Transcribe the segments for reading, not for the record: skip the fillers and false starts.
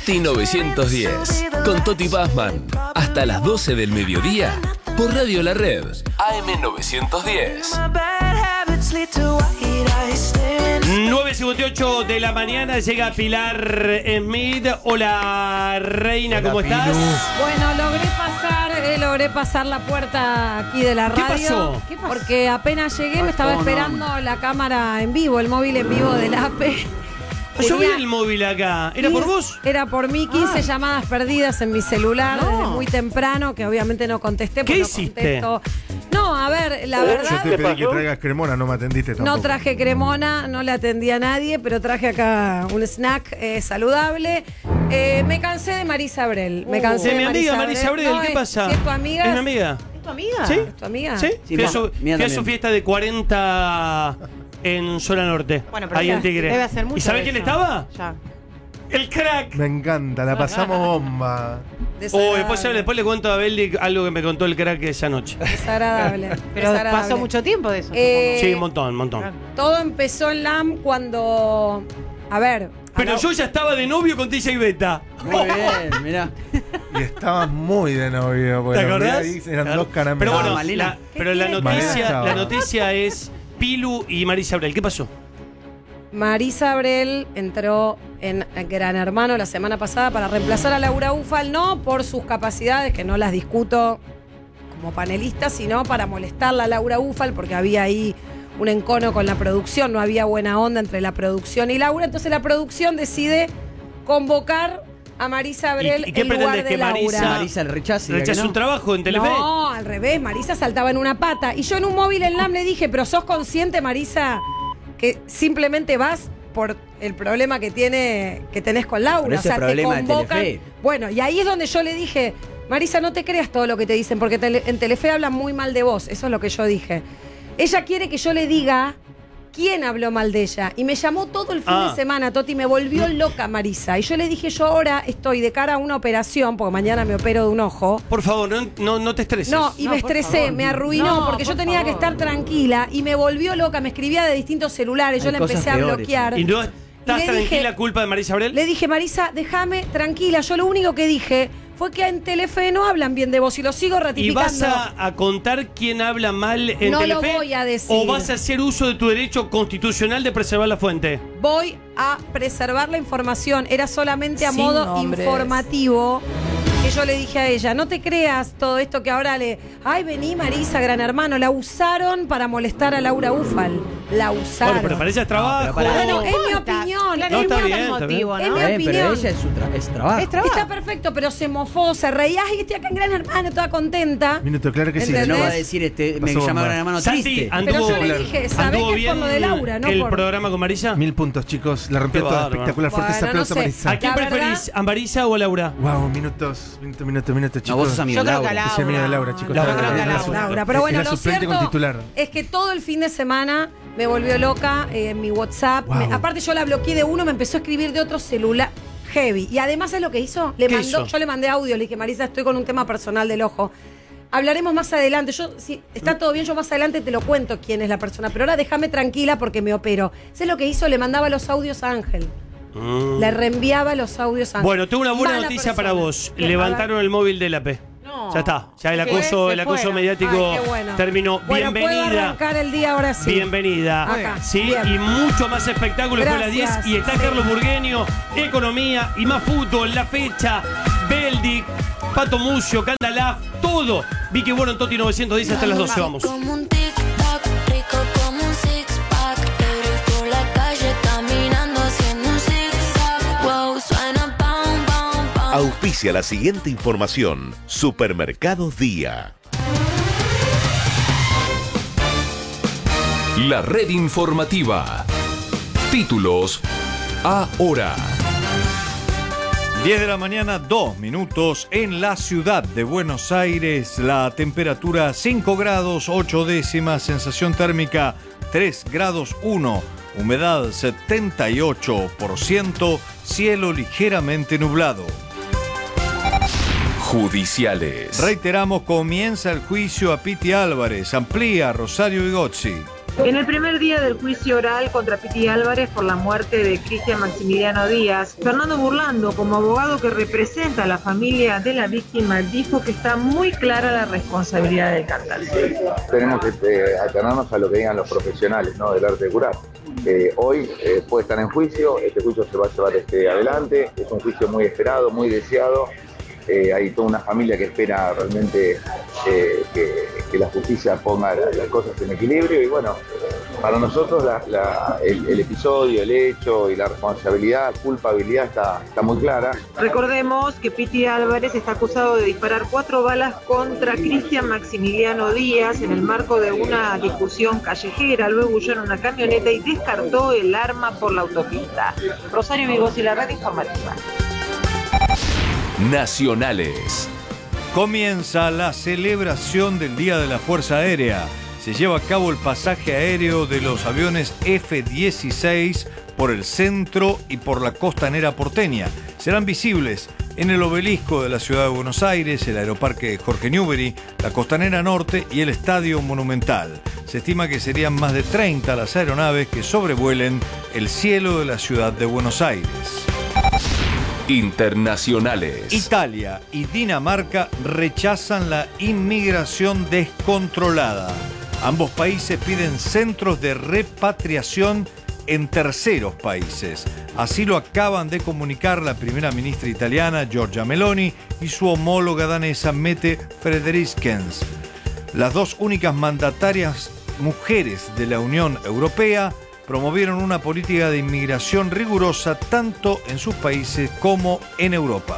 Toti 910, con Toti Pazman, hasta las 12 del mediodía, por Radio La Red, AM 910. 9:58 de la mañana, llega Pilar Smith. Hola, reina, ¿cómo estás? Bueno, logré pasar la puerta aquí de la radio. ¿Qué pasó? Porque apenas llegué, me estaba esperando la cámara en vivo, el móvil en vivo del APE. Yo vi el móvil acá. ¿Era por vos? Era por mí, 15 llamadas perdidas en mi celular desde muy temprano, que obviamente no contesté. ¿Qué no hiciste? No, a ver, la verdad... Yo te pedí que traigas cremona, no me atendiste tampoco. No traje cremona, no le atendí a nadie, pero traje acá un snack saludable. Me cansé de Marisa Abrel. Me cansé de mi amiga Marisa Abrel. No, ¿Qué pasa? Si es tu amiga... ¿Es mi amiga? ¿Es tu amiga? ¿Sí? ¿Es tu amiga? ¿Sí? Sí, Fui a mía su también. fiesta de 40 en Zona Norte. Bueno, pero ahí ya en Tigre. debe hacer mucho ¿Y sabés de quién eso. estaba? Ya. El crack. Me encanta, la pasamos bomba. Después le cuento a Beldi algo que me contó el crack esa noche. Desagradable. Pero desagradable. pasó mucho tiempo de eso. Sí, un montón. Claro. Todo empezó en LAM cuando... A ver... Pero yo ya estaba de novio con DJ Beta. Muy bien, mirá. Y estabas muy de novio. ¿Te acordás? Eran dos caramelos. Pero bueno, Malena. pero la tiene que noticia, ver? la noticia es Pilu y Marisa Abrel. ¿Qué pasó? Marisa Abrel entró en Gran Hermano la semana pasada para reemplazar a Laura Ufal, no por sus capacidades, que no las discuto como panelista, sino para molestarla a Laura Ufal, porque había ahí un encono con la producción, no había buena onda entre la producción y Laura. Entonces la producción decide convocar a Marisa Abrel ¿Y qué en lugar pretendes, de que Laura. Marisa el rechazo. ¿Rechazó un trabajo en Telefe? No, al revés, Marisa saltaba en una pata. Y yo en un móvil en LAM le dije, pero ¿sos consciente, Marisa, que simplemente vas por el problema que tenés con Laura? Pero ese problema de Telefe. Bueno, y ahí es donde yo le dije, Marisa, no te creas todo lo que te dicen, porque en Telefe hablan muy mal de vos. Eso es lo que yo dije. Ella quiere que yo le diga quién habló mal de ella. Y me llamó todo el fin de semana, Toti, me volvió loca Marisa. Y yo le dije, yo ahora estoy de cara a una operación, porque mañana me opero de un ojo. Por favor, no te estreses. No, y No, me por estresé, favor. me arruinó, No, porque yo por tenía favor. que estar tranquila y me volvió loca, me escribía de distintos celulares, yo Hay la cosas empecé a peores. bloquear. ¿Y no estás le tranquila dije- culpa de Marisa Abrel? Le dije, Marisa, déjame tranquila, yo lo único que dije fue que en Telefe no hablan bien de vos y lo sigo ¿Y ratificando. vas a contar quién habla mal en No lo Telefe? voy a decir. ¿O vas a hacer uso de tu derecho constitucional de preservar la fuente? Voy a preservar la información, era solamente a Sin modo nombres. informativo. Que yo le dije a ella, no te creas todo esto que ahora ay, vení Marisa, Gran Hermano, la usaron para molestar a Laura Ufal. La usaron. Bueno, pero para ella es trabajo. pero para- Bueno, es mi importa. opinión. Claro, No, está es bien, el está motivo, bien. ¿no? Es mi Pero opinión. ella es su trabajo. Es trabajo. Está perfecto, pero se mofó, se reía. Ay, estoy acá en Gran Hermano, toda contenta. Minuto, claro que sí. ¿Entendés? No va a decir me Pasó bomba. llamaron hermano Santi, triste. Pero yo le dije, sabés anduvo que es por lo de Laura, no el por... programa con Marisa? 1000 puntos, chicos. La rompió Qué toda. bárbaro. Espectacular. Fuertes Bueno, aplausos, no sé. Marisa. ¿A quién La verdad- preferís? ¿A Marisa o a Laura? Wow, minutos, chicos. No, vos sos amigo Yo de creo que a Laura. Laura. Soy amigo de Laura, chicos. Laura, Yo creo que a Era Laura. su- Laura, pero bueno, era lo suplente cierto con titular. es que todo el fin de semana me volvió loca mi WhatsApp. Wow. Aparte yo la bloqueé de uno, me empezó a escribir de otro celular. Heavy. Y además es lo que hizo. ¿Qué hizo? Yo le mandé audio, le dije, Marisa, estoy con un tema personal del ojo. Hablaremos más adelante. Si está todo bien, yo más adelante te lo cuento quién es la persona. Pero ahora déjame tranquila porque me opero. ¿Sabes lo que hizo? Le mandaba los audios a Ángel. Le reenviaba los audios a Ángel. Bueno, tengo una buena Mala noticia persona. para vos. ¿Qué? Levantaron el móvil de la P. No. Ya está. Ya el Se acoso fueron. mediático Ay, qué bueno. terminó. Bueno, puedo Bienvenida. arrancar el día ahora sí. Bienvenida. Acá. Sí, Bien. y mucho más espectáculo después de las 10. Gracias. Y está Sí. Carlos Burgueño, economía y más fútbol, la fecha, Beldic, Pato Mucio, Candalaf, todo. Vicky Bueno en Toti 910 hasta las 12. Vamos. Como un tic-tac, rico como un six-pack. Estoy por la calle caminando haciendo un zig-zag. Wow, suena pam, pam, pam. Auspicia la siguiente información. Supermercados Día. La red informativa. Títulos ahora. 10 de la mañana, 2 minutos en la ciudad de Buenos Aires. La temperatura 5 grados 8 décimas, sensación térmica 3 grados 1, humedad 78%, cielo ligeramente nublado. Judiciales. Reiteramos, comienza el juicio a Piti Álvarez, amplía Rosario Vigozzi. En el primer día del juicio oral contra Piti Álvarez por la muerte de Cristian Maximiliano Díaz, Fernando Burlando, como abogado que representa a la familia de la víctima, dijo que está muy clara la responsabilidad del cantante. Tenemos que atenernos a lo que digan los profesionales, ¿no?, del arte de curar. Hoy puede estar en juicio, este juicio se va a llevar adelante, es un juicio muy esperado, muy deseado. Hay toda una familia que espera realmente que la justicia ponga las cosas en equilibrio y bueno, para nosotros el episodio, el hecho y la responsabilidad, culpabilidad está muy clara. Recordemos que Piti Álvarez está acusado de disparar 4 balas contra Cristian Maximiliano Díaz en el marco de una discusión callejera. Luego huyó en una camioneta y descartó el arma por la autopista. Rosario Vivos y la red informativa. Nacionales. Comienza la celebración del Día de la Fuerza Aérea. Se lleva a cabo el pasaje aéreo de los aviones F-16 por el centro y por la costanera porteña. Serán visibles en el obelisco de la ciudad de Buenos Aires, el aeroparque Jorge Newbery, la costanera norte y el Estadio Monumental. Se estima que serían más de 30 las aeronaves que sobrevuelen el cielo de la ciudad de Buenos Aires. Internacionales. Italia y Dinamarca rechazan la inmigración descontrolada. Ambos países piden centros de repatriación en terceros países. Así lo acaban de comunicar la primera ministra italiana, Giorgia Meloni, y su homóloga danesa, Mette Frederiksen. Las dos únicas mandatarias mujeres de la Unión Europea promovieron una política de inmigración rigurosa tanto en sus países como en Europa.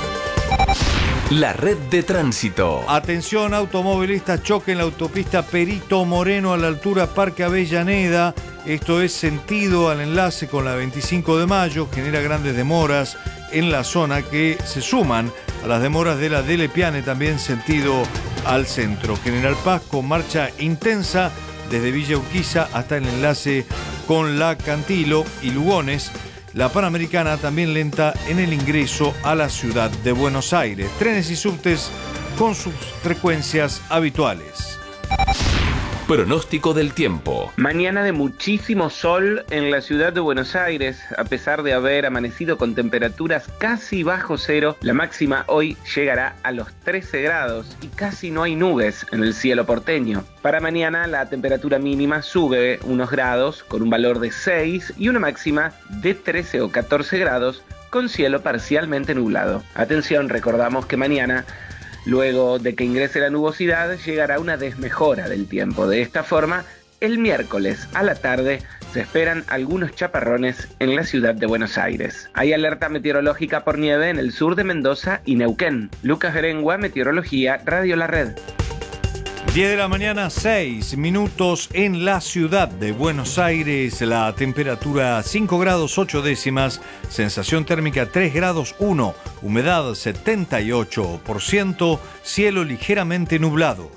La red de tránsito. Atención, automovilistas, choque en la autopista Perito Moreno a la altura Parque Avellaneda. Esto es sentido al enlace con la 25 de mayo. Genera grandes demoras en la zona que se suman a las demoras de la Delle Piane, también sentido al centro. General Paz con marcha intensa desde Villa Urquiza hasta el enlace con la Cantilo y Lugones. La Panamericana también lenta en el ingreso a la ciudad de Buenos Aires. Trenes y subtes con sus frecuencias habituales. Pronóstico del tiempo. Mañana de muchísimo sol en la ciudad de Buenos Aires. A pesar de haber amanecido con temperaturas casi bajo cero, la máxima hoy llegará a los 13 grados y casi no hay nubes en el cielo porteño. Para mañana la temperatura mínima sube unos grados con un valor de 6 y una máxima de 13 o 14 grados con cielo parcialmente nublado. Atención, recordamos que mañana, luego de que ingrese la nubosidad, llegará una desmejora del tiempo. De esta forma, el miércoles a la tarde se esperan algunos chaparrones en la ciudad de Buenos Aires. Hay alerta meteorológica por nieve en el sur de Mendoza y Neuquén. Lucas Berengua, Meteorología, Radio La Red. 10 de la mañana, 6 minutos en la ciudad de Buenos Aires. La temperatura 5 grados 8 décimas, sensación térmica 3 grados 1, humedad 78%, cielo ligeramente nublado.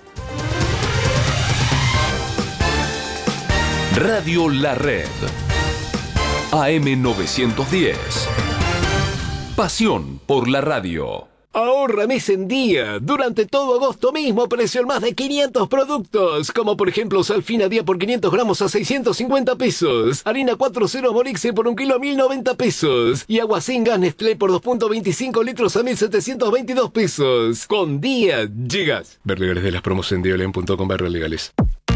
Radio La Red. AM 910. Pasión por la radio. Ahorra mes en día. Durante todo agosto mismo precio en más de 500 productos. Como por ejemplo Salfina día por 500 gramos a 650 pesos. Harina 4.0 Morixe por 1 kilo a 1.090 pesos. Y agua sin gas Nestlé por 2.25 litros a 1.722 pesos. Con día llegas. Ver legales de las promos en diolen.com/legales.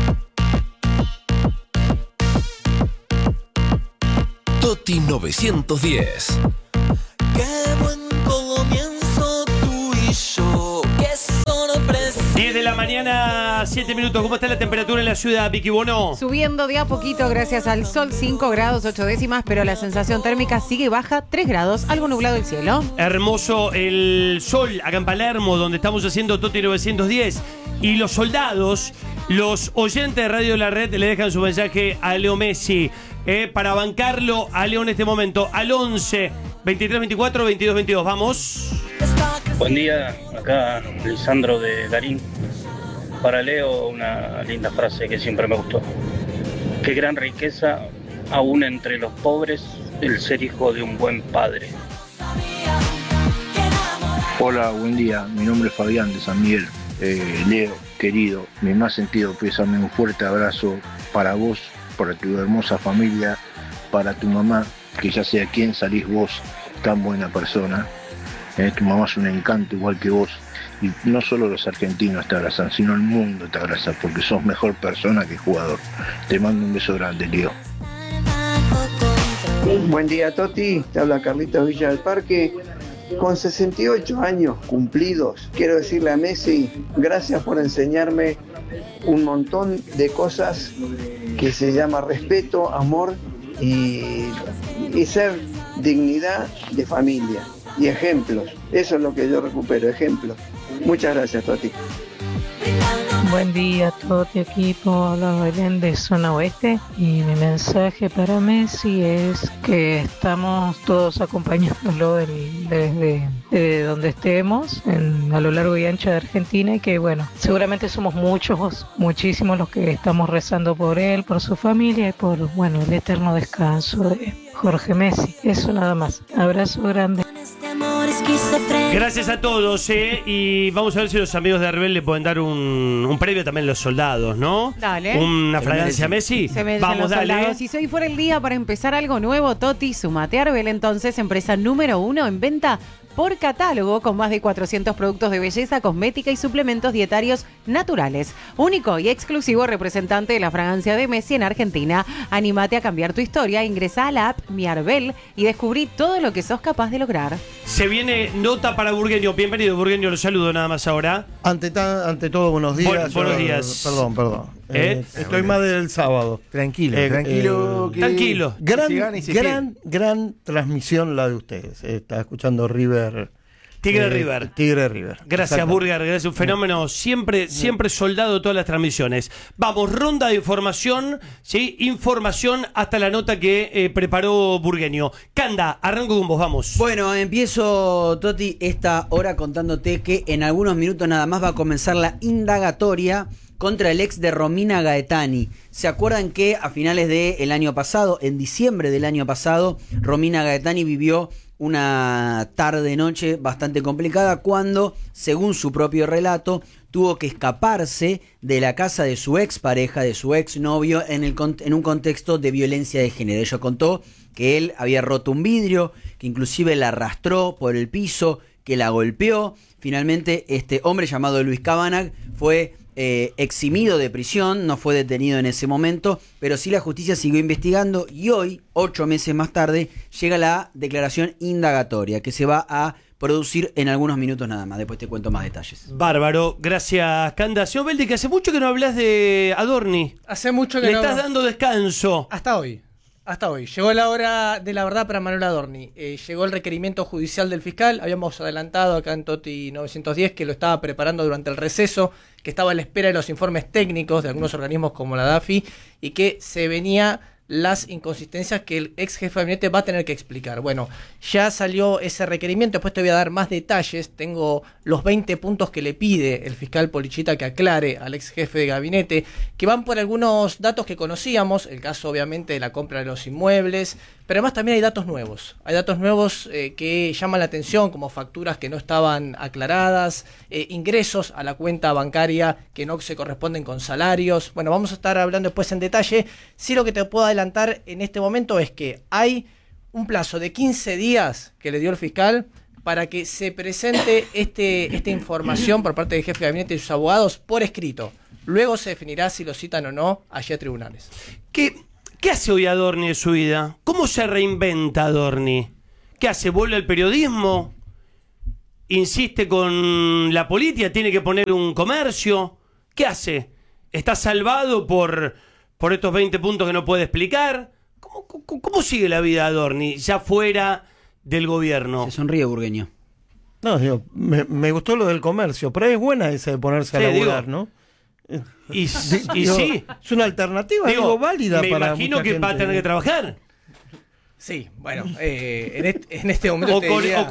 Toti 910. Qué buen comienzo tú y yo. Qué sorpresa. 10 de la mañana, 7 minutos. ¿Cómo está la temperatura en la ciudad, Vicky Bono? Subiendo de a poquito gracias al sol, 5 grados 8 décimas, pero la sensación térmica sigue baja, 3 grados, algo nublado el cielo. Hermoso el sol acá en Palermo, donde estamos haciendo Toti 910. Y los soldados, los oyentes de Radio La Red le dejan su mensaje a Leo Messi para bancarlo a Leo en este momento. Al 11 23 24 22 22. Vamos. Buen día, acá Lisandro de Garín. Para Leo, una linda frase que siempre me gustó. Qué gran riqueza, aún entre los pobres, el ser hijo de un buen padre. Hola, buen día. Mi nombre es Fabián de San Miguel. Leo, querido, mi más sentido pésame, un fuerte abrazo para vos, para tu hermosa familia, para tu mamá, que ya sé a quién salís vos, tan buena persona. Tu mamá es un encanto igual que vos. Y no solo los argentinos te abrazan, sino el mundo te abraza, porque sos mejor persona que jugador. Te mando un beso grande, Leo. Buen día, Toti. Te habla Carlitos Villa del Parque. Con 68 años cumplidos, quiero decirle a Messi, gracias por enseñarme un montón de cosas que se llama respeto, amor y ser dignidad de familia. Y ejemplos. Eso es lo que yo recupero, ejemplos. Muchas gracias, Toti. Buen día a todo tu equipo, habla Belén de Zona Oeste y mi mensaje para Messi es que estamos todos acompañándolo desde donde estemos a lo largo y ancho de Argentina y que bueno, seguramente somos muchísimos los que estamos rezando por él, por su familia y por el eterno descanso de Jorge Messi. Eso nada más. Abrazo grande. Gracias a todos, y vamos a ver si los amigos de Arbel le pueden dar un premio también a los soldados, ¿no? Dale. Una fragancia a Messi. Vamos, dale. Soldados. Y si hoy fuera el día para empezar algo nuevo, Toti, sumate a Arbel entonces, empresa número 1 en venta por catálogo con más de 400 productos de belleza, cosmética y suplementos dietarios naturales. Único y exclusivo representante de la fragancia de Messi en Argentina. Anímate a cambiar tu historia, ingresa a la app Mi Arbel y descubrí todo lo que sos capaz de lograr. Se viene nota para Burgueño. Bienvenido, Burgueño, los saludo nada más ahora. Ante todo, buenos días. Buenos días. Perdón. Estoy más del sábado. Tranquilo. Gran transmisión la de ustedes. Está escuchando River. Tigre River. Gracias, Burger. Gracias, un fenómeno siempre soldado de todas las transmisiones. Vamos, ronda de información, ¿sí? Información hasta la nota que preparó Burgueño. Canda, arranco con vos, vamos. Bueno, empiezo, Toti, esta hora contándote que en algunos minutos nada más va a comenzar la indagatoria contra el ex de Romina Gaetani. ¿Se acuerdan que a finales del año pasado, en diciembre del año pasado, Romina Gaetani vivió una tarde-noche bastante complicada cuando, según su propio relato, tuvo que escaparse de la casa de su expareja, de su exnovio, en un contexto de violencia de género? Ella contó que él había roto un vidrio, que inclusive la arrastró por el piso, que la golpeó. Finalmente, este hombre llamado Luis Cabanag fue eximido de prisión, no fue detenido en ese momento, pero sí la justicia siguió investigando y hoy, 8 meses más tarde, llega la declaración indagatoria que se va a producir en algunos minutos nada más. Después te cuento más detalles. Bárbaro, gracias, Canda. Señor Beldi, que hace mucho que no hablas de Adorni. Hace mucho que Le no. estás dando descanso. Hasta hoy. Llegó la hora de la verdad para Manuel Adorni. Llegó el requerimiento judicial del fiscal. Habíamos adelantado acá en Toti 910 que lo estaba preparando durante el receso, que estaba a la espera de los informes técnicos de algunos organismos como la DAFI y que se venía las inconsistencias que el ex jefe de gabinete va a tener que explicar. Bueno, ya salió ese requerimiento, después te voy a dar más detalles. Tengo los 20 puntos que le pide el fiscal Polichita que aclare al ex jefe de gabinete, que van por algunos datos que conocíamos, el caso obviamente de la compra de los inmuebles, pero además también hay datos nuevos. Hay datos nuevos que llaman la atención, como facturas que no estaban aclaradas, ingresos a la cuenta bancaria que no se corresponden con salarios. Bueno, vamos a estar hablando después en detalle. Sí, lo que te puedo adelantar en este momento es que hay un plazo de 15 días que le dio el fiscal para que se presente esta información por parte del jefe de gabinete y sus abogados por escrito. Luego se definirá si lo citan o no allí a tribunales. ¿Qué hace hoy Adorni de su vida? ¿Cómo se reinventa Adorni? ¿Qué hace? ¿Vuelve al periodismo? ¿Insiste con la política? ¿Tiene que poner un comercio? ¿Qué hace? ¿Está salvado por estos 20 puntos que no puede explicar? ¿Cómo sigue la vida de Adorni ya fuera del gobierno? Se sonríe, Burgueño. No, digo, me gustó lo del comercio, pero es buena esa de ponerse a laburar, ¿no? Y sí. Es una alternativa, digo, válida me para imagino que va a tener que trabajar. Sí, bueno, en este momento